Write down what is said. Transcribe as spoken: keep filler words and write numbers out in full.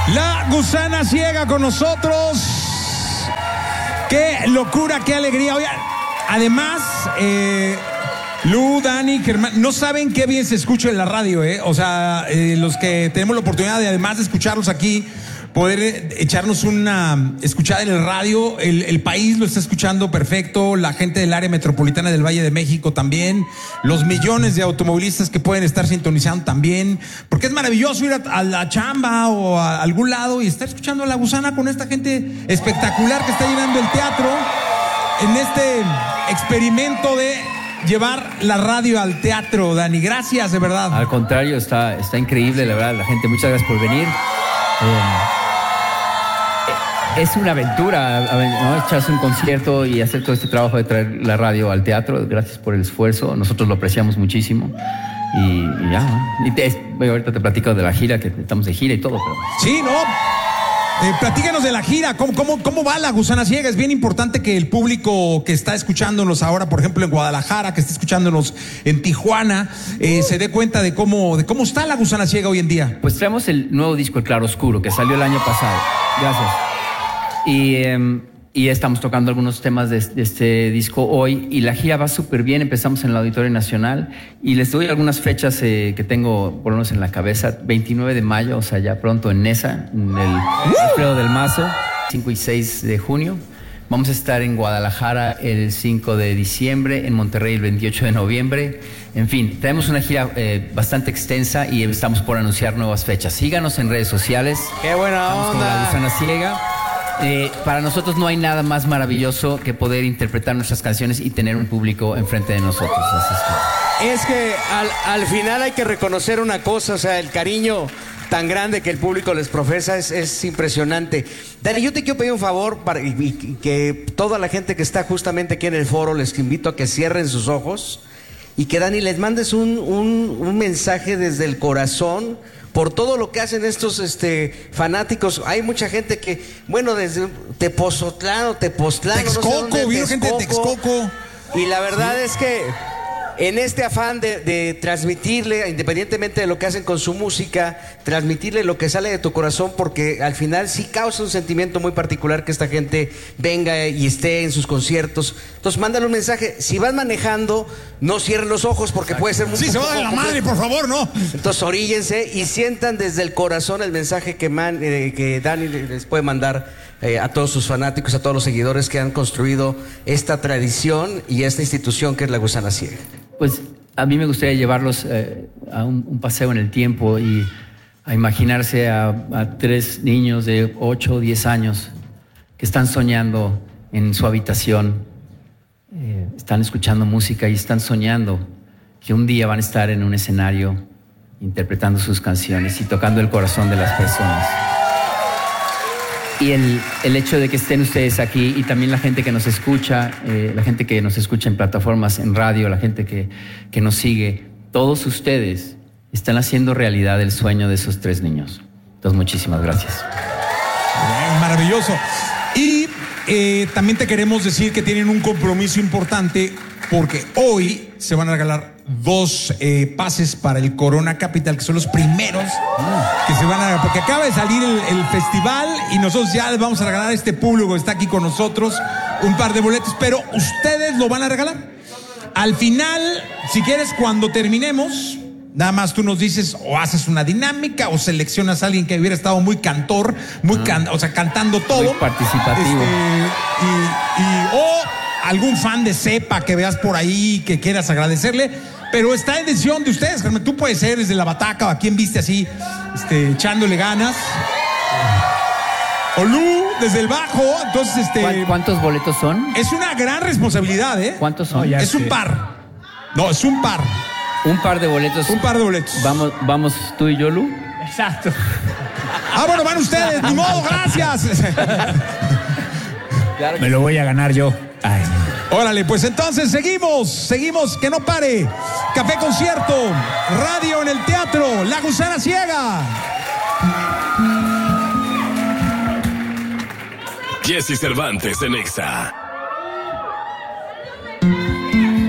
La Gusana Ciega con nosotros. Qué locura, qué alegría. Oye, además, eh, Lu, Dani, Germán, no saben qué bien se escucha en la radio, ¿eh? O sea, eh, los que tenemos la oportunidad de, además de escucharlos aquí, poder echarnos una escuchada en el radio. El, el país lo está escuchando perfecto, la gente del área metropolitana del Valle de México también, los millones de automovilistas que pueden estar sintonizando también, porque es maravilloso ir a, a la chamba o a algún lado y estar escuchando a La Gusana con esta gente espectacular que está llenando el teatro en este experimento de llevar la radio al teatro. Dani, gracias, de verdad. Al contrario, está, está increíble, la verdad, la gente, muchas gracias por venir. Eh, Es una aventura, ¿no? Echarse un concierto y hacer todo este trabajo de traer la radio al teatro. Gracias por el esfuerzo, nosotros lo apreciamos muchísimo. Y, y ya, ¿no? Y te, ahorita te platico de la gira, que estamos de gira y todo. Pero... Sí, ¿no? Eh, platícanos de la gira, ¿Cómo, cómo, ¿cómo va La Gusana Ciega? Es bien importante que el público que está escuchándonos ahora, por ejemplo, en Guadalajara, que está escuchándonos en Tijuana, eh, se dé cuenta de cómo, de cómo está La Gusana Ciega hoy en día. Pues traemos el nuevo disco, El Claro Oscuro, que salió el año pasado. Gracias. Y, eh, y estamos tocando algunos temas de, de este disco hoy, y la gira va súper bien. Empezamos en el Auditorio Nacional y les doy algunas fechas eh, que tengo por lo menos en la cabeza. veintinueve de mayo, o sea, ya pronto en Nesa, en el Alfredo del Mazo. cinco y seis de junio. Vamos a estar en Guadalajara el cinco de diciembre, en Monterrey el veintiocho de noviembre. En fin, tenemos una gira eh, bastante extensa y estamos por anunciar nuevas fechas. Síganos en redes sociales. ¡Qué buena Estamos onda! con La Gusana Ciega. Eh, para nosotros no hay nada más maravilloso que poder interpretar nuestras canciones y tener un público enfrente de nosotros. Así es que... Es que al, al final hay que reconocer una cosa, o sea, el cariño tan grande que el público les profesa es, es impresionante. Dani, yo te quiero pedir un favor para y, y, que toda la gente que está justamente aquí en el foro, les invito a que cierren sus ojos y que, Dani, les mandes un, un, un mensaje desde el corazón por todo lo que hacen estos este, fanáticos. Hay mucha gente que, bueno, desde Tepozotlán o Tepoztlán, Texcoco, no sé dónde, vino gente de Texcoco. Y la verdad Sí. es que en este afán de, de transmitirle, independientemente de lo que hacen con su música, transmitirle lo que sale de tu corazón, porque al final sí causa un sentimiento muy particular que esta gente venga y esté en sus conciertos. Entonces mándale un mensaje. Si vas manejando, no cierren los ojos porque Exacto. puede ser muy... Sí, se va a dar la madre, por favor, ¿no? Entonces oríllense y sientan desde el corazón el mensaje que, man, eh, que Dani les puede mandar eh, a todos sus fanáticos, a todos los seguidores que han construido esta tradición y esta institución que es La Gusana Ciega. Pues a mí me gustaría llevarlos eh, a un, un paseo en el tiempo y a imaginarse a, a tres niños de ocho o diez años que están soñando en su habitación, eh, están escuchando música y están soñando que un día van a estar en un escenario interpretando sus canciones y tocando el corazón de las personas. Y el, el hecho de que estén ustedes aquí y también la gente que nos escucha, eh, la gente que nos escucha en plataformas, en radio, la gente que, que nos sigue, todos ustedes están haciendo realidad el sueño de esos tres niños. Entonces, muchísimas gracias. Bien, maravilloso. Y eh, también te queremos decir que tienen un compromiso importante porque hoy se van a regalar dos eh, pases para el Corona Capital, que son los primeros que se van a... Porque acaba de salir el, el festival y nosotros ya les vamos a regalar a este público que está aquí con nosotros un par de boletos, pero ustedes lo van a regalar. Al final, si quieres, cuando terminemos, nada más tú nos dices o haces una dinámica o seleccionas a alguien que hubiera estado muy cantor, muy can, o sea, cantando todo. Muy participativo. Este, y, y, o algún fan de Cepa que veas por ahí que quieras agradecerle, pero está en decisión de ustedes. Tú puedes ser desde la bataca, a quien viste así, este, echándole ganas. O Lu, desde el bajo, entonces este... ¿Cuántos boletos son? Es una gran responsabilidad, ¿eh? ¿Cuántos son? No, es un par. No, es un par. Un par de boletos. Un par de boletos. Vamos, vamos tú y yo, Lu. Exacto. Ah, bueno, van ustedes, ni modo, gracias. Claro que me lo voy a ganar yo. Ay. Órale, pues entonces seguimos, seguimos, que no pare. Café Concierto, radio en el teatro, La Gusana Ciega. Jesse Cervantes en Exa.